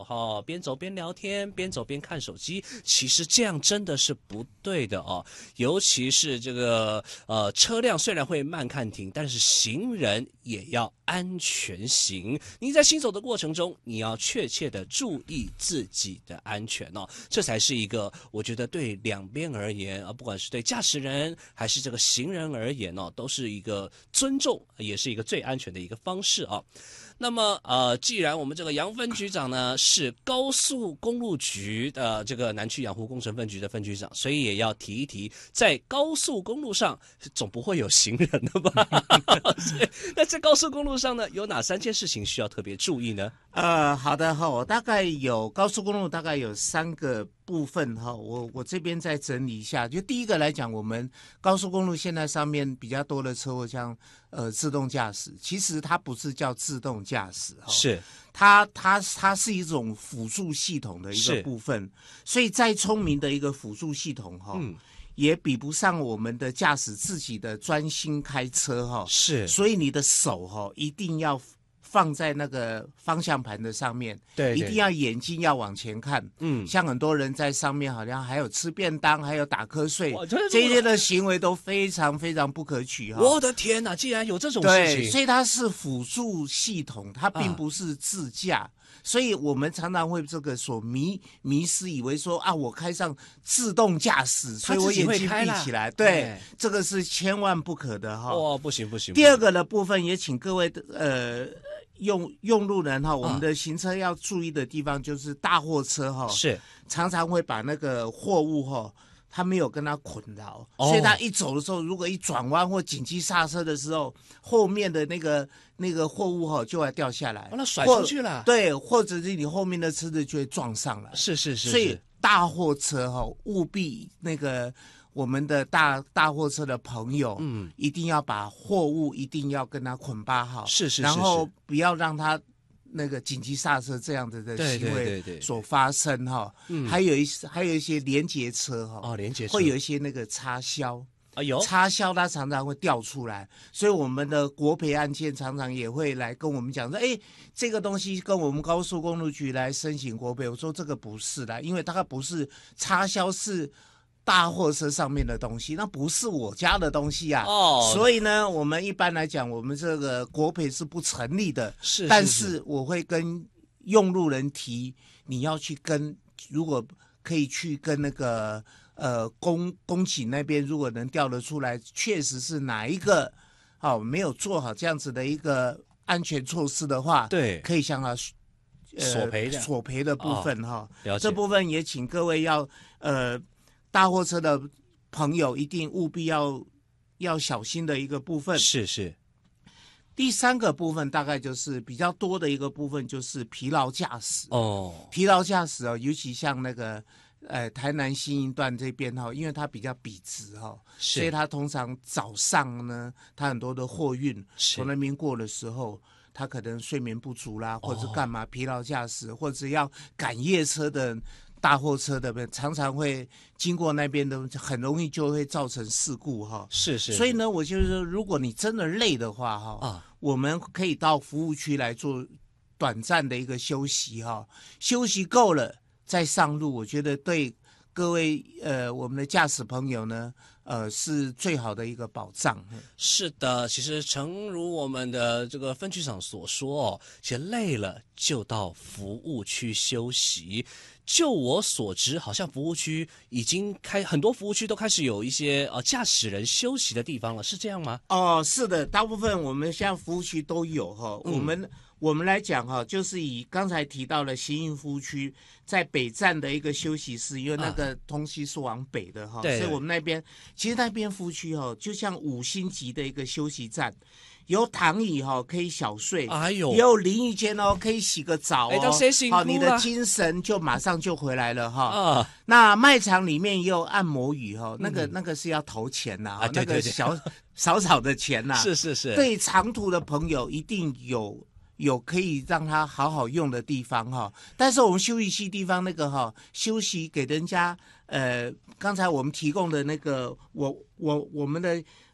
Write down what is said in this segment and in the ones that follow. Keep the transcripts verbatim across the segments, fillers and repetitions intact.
哈，边走边聊天，边走边看手机，其实这样真的是不对的哦。尤其是这个呃，车辆虽然会慢看停，但是行人也要安全行。你在行走的过程中，你要确切的注意自己的安全哦，这才是一个我觉得对两边而言啊，不管是对驾驶人还是这个行人而言哦，都是一个尊重，也是一个最安全的一个方式啊。那么呃，既然我们这个杨分局长呢是高速公路局的这个南区养护工程分局的分局长，所以也要提一提，在高速公路上总不会有行人的吧？那在高速公路上呢，有哪三件事情需要特别注意呢？ 呃，好的哈，我大概有高速公路大概有三个部分哈，我我这边再整理一下。就第一个来讲，我们高速公路现在上面比较多的车祸，像呃自动驾驶，其实它不是叫自动驾驶哈， 是它它它是一种辅助系统的一个部分，所以再聪明的一个辅助系统哈，嗯，也比不上我们的驾驶自己的专心开车哈， 是， 所以你的手哈一定要放在那个方向盘的上面， 对， 一定要眼睛要往前看。嗯，像很多人在上面好像还有吃便当，还有打瞌睡，这些的行为都非常非常不可取哈。 我的天哪，竟然有这种事情！ 对，所以它是辅助系统，它并不是自驾。啊，所以我们常常会这个所迷迷失，以为说啊，我开上自动驾驶，所以我眼睛闭起来。对，这个是千万不可的哈。 哦，不行不行。 第二个的部分也请各位呃用用路人哈，我们的行车要注意的地方就是大货车哈， 是常常会把那个货物哈，他没有跟他捆牢，哦，所以他一走的时候，如果一转弯或紧急刹车的时候，后面的那个那个货物哈就会掉下来， 哦，那甩出去了。 对，或者是你后面的车子就会撞上来。 是是 是, 是， 所以大货车哈，务必那个我们的大大货车的朋友，嗯，一定要把货物一定要跟他捆绑好， 是 是, 是， 然后不要让他那个紧急刹车这样子的行为所发生哈，嗯，还有一还有一些连结车哈， 哦，连结车会有一些那个插销， 哎呦， 插销它常常会掉出来，所以我们的国赔案件常常也会来跟我们讲说，哎，这个东西跟我们高速公路局来申请国赔，我说这个不是啦，因为它不是插销是大货车上面的东西，那不是我家的东西啊，哦，所以呢，我们一般来讲，我们这个国赔是不成立的， 是， 但是我会跟用路人提，你要去跟，如果可以去跟那个呃公公警那边，如果能调得出来，确实是哪一个好，哦，没有做好这样子的一个安全措施的话， 对， 可以向他。 呃、索赔的索赔的部分哈， 哦， 这部分也请各位要呃大货车的朋友一定务必要要小心的一个部分。 是是。 第三个部分大概就是比较多的一个部分，就是疲劳驾驶哦， 疲劳驾驶哦，尤其像那个呃台南新营段这边哈，因为它比较笔直哈，所以它通常早上呢，它很多的货运从那边过的时候。他可能睡眠不足啦，或者干嘛、哦、疲劳驾驶，或者要赶夜车的大货车的，常常会经过那边的，很容易就会造成事故哈。 是 是, 是。 所以呢，我就是说，如果你真的累的话哈，啊，我们可以到服务区来做短暂的一个休息哈，休息够了再上路，我觉得对各位呃我们的驾驶朋友呢。呃，是最好的一个保障。 是的，其实诚如我们的这个分局长所说哦，其实累了就到服务区休息。就我所知，好像服务区已经开很多服务区都开始有一些呃驾驶人休息的地方了，是这样吗？ 哦，是的，大部分我们现在服务区都有哈，嗯、我们。我们来讲哈，就是以刚才提到了新营服务区在北站的一个休息室，因为那个东西是往北的哈，啊、所以我们那边其实那边服务区哈，就像五星级的一个休息站，有躺椅哈可以小睡， 哎呦， 也有淋浴间哦，可以洗个澡哦， 好， 你的精神就马上就回来了哈。啊，那卖场里面也有按摩椅哈，那个、嗯、那个是要投钱呐、啊，那个小少少的钱呐、啊， 是是是， 对长途的朋友一定有。有可以让他好好用的地方哈，但是我们休息区地方那个哈，休息给人家呃，刚才我们提供的那个我我我们的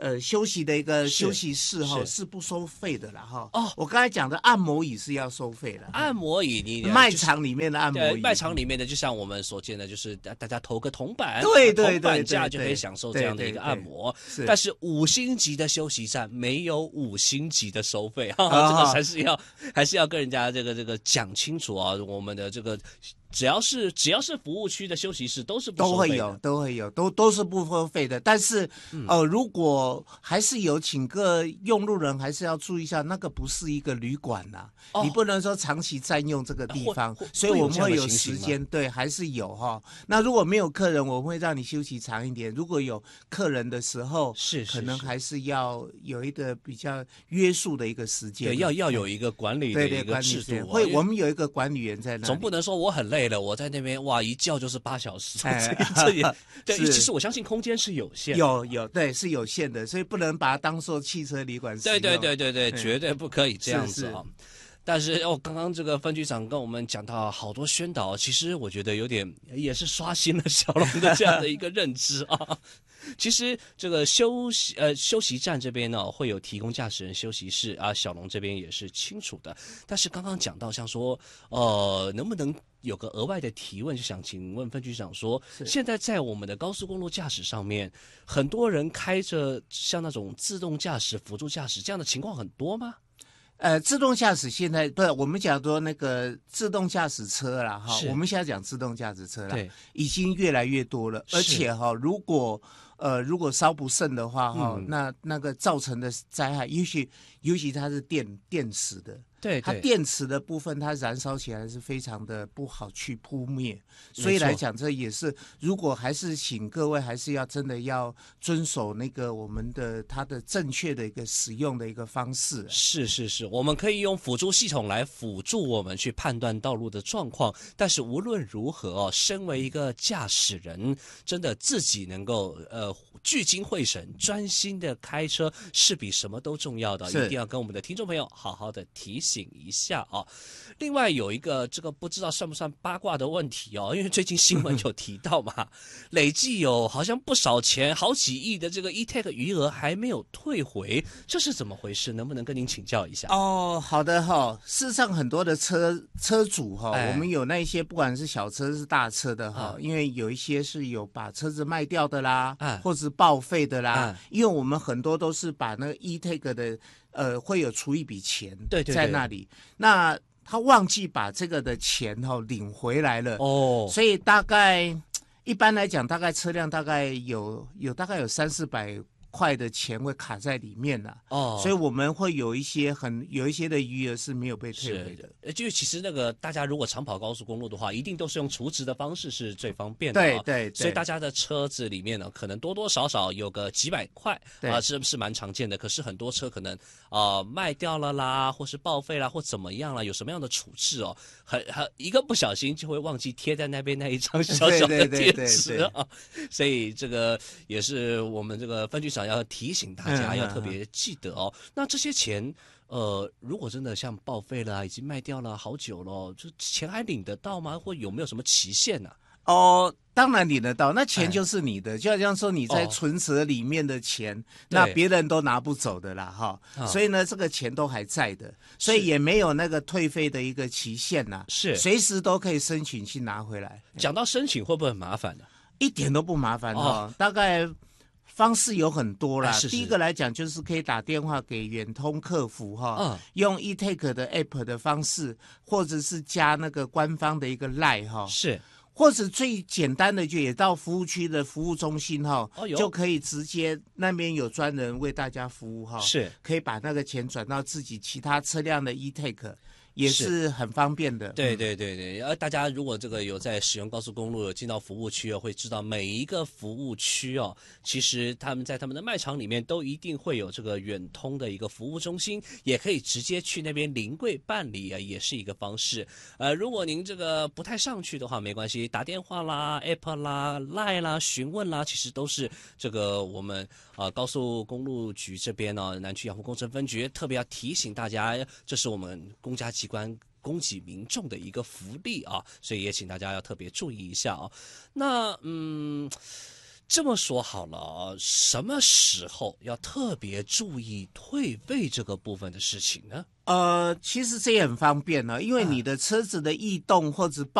呃休息的一个休息室哈，是不收费的啦哈。 哦， 我刚才讲的按摩椅是要收费的。 按摩椅你卖场里面的按摩椅， 卖场里面的就像我们所见的，就是大家投个铜板， 对对对， 铜板价就可以享受这样的一个按摩。但是五星级的休息站没有五星级的收费哈，这个还是要还是要跟人家这个这个讲清楚啊，我们的这个。只要是只要是服务区的休息室都是不收费的， 都会有，都会有，都都是不收费的。但是，嗯、呃，如果还是有，请各用路人还是要注意一下，那个不是一个旅馆呐、啊，哦、你不能说长期占用这个地方，所以我们会有时间，对，还是有哈。那如果没有客人，我们会让你休息长一点；如果有客人的时候， 是可能还是要有一个比较约束的一个时间， 对，要要有一个管理的一个制度、哦。 会，我们有一个管理员在那里， 总不能说我很累了，我在那边哇一觉就是八小时，哎、这也对。其实我相信空间是有限的， 有有对是有限的，所以不能把它当做汽车旅馆使用。 对对对对对，绝对不可以这样子啊。但是哦，刚刚这个分局长跟我们讲到好多宣导，其实我觉得有点也是刷新了小龙的这样的一个认知啊。其实这个休息呃休息站这边呢会有提供驾驶人休息室啊，小龙这边也是清楚的。但是刚刚讲到像说呃能不能有个额外的提问，就想请问分局长说，现在在我们的高速公路驾驶上面，很多人开着像那种自动驾驶、辅助驾驶这样的情况很多吗？ 呃，自动驾驶现在不是我们讲说那个自动驾驶车啦哈，我们现在讲自动驾驶车啦，已经越来越多了，而且哈，如果呃如果稍不慎的话哈，嗯、那那个造成的灾害，尤其尤其它是电电池的。 对， 它电池的部分，它燃烧起来是非常的不好去扑灭，所以来讲，这也是如果还是请各位还是要真的要遵守那个我们的它的正确的一个使用的一个方式。 是是是，我们可以用辅助系统来辅助我们去判断道路的状况，但是无论如何哦，身为一个驾驶人，真的自己能够呃聚精会神、专心的开车，是比什么都重要的，一定要跟我们的听众朋友好好的提醒一下啊。另外有一个这个不知道算不算八卦的问题哦，因为最近新闻有提到嘛，累计有好像不少钱，好几亿的这个 E-Tag 余额还没有退回，这是怎么回事？能不能跟您请教一下？ 哦，好的哈、哦。事实上，很多的车车主哈、哦哎，我们有那一些不管是小车是大车的哈、哦嗯，因为有一些是有把车子卖掉的啦，嗯、或者是报废的啦、嗯，因为我们很多都是把那个 E-Tag 的。呃，会有出一笔钱在那里，对对对，那他忘记把这个的钱哈、哦、领回来了哦，所以大概一般来讲，大概车辆大概有有大概有三四百块的钱会卡在里面了哦，所以我们会有一些很有一些的余额是没有被退回的。 呃，就其实那个大家如果常跑高速公路的话，一定都是用储值的方式是最方便的、哦。 对对对， 所以大家的车子里面呢，可能多多少少有个几百块啊、呃，是是蛮常见的。可是很多车可能啊、呃、卖掉了啦，或是报废啦，或怎么样啦，有什么样的处置哦，很很一个不小心就会忘记贴在那边那一张小小的贴纸啊。所以这个也是我们这个分局长要提醒大家要特别记得哦。嗯、那这些钱，呃，如果真的像报废了、啊，已经卖掉了好久了，这钱还领得到吗？或有没有什么期限呢、 啊？哦，当然领得到，那钱就是你的，哎、就好像说你在存折里面的钱，哦、那别人都拿不走的啦，哈、哦。所以呢，这个钱都还在的，所以也没有那个退费的一个期限呐、啊， 是随时都可以申请去拿回来。 讲到申请会不会很麻烦呢？ 一点都不麻烦哈、哦，大概。方式有很多啦、哎，第一个来讲就是可以打电话给远通客服哈、嗯，用 E-Tag 的 App 的方式，或者是加那个官方的一个 Line 哈， 是， 或者最简单的就也到服务区的服务中心哈、哦，就可以直接那边有专人为大家服务哈， 是， 可以把那个钱转到自己其他车辆的 E-Tag。也是很方便的。 对对对对，而大家如果这个有在使用高速公路，有进到服务区哦，会知道每一个服务区哦，其实他们在他们的卖场里面都一定会有这个远通的一个服务中心，也可以直接去那边临柜办理啊，也是一个方式。呃，如果您这个不太上去的话，没关系，打电话啦、App 啦、Line 啦、询问啦，其实都是这个我们啊、呃、高速公路局这边呢、哦，南区养护工程分局特别要提醒大家，这是我们公家机关供给民众的一个福利啊，所以也请大家要特别注意一下啊。那嗯， 这么说好了啊，什么时候要特别注意退费这个部分的事情呢？ 呃，其实这也很方便呢，因为你的车子的异动或者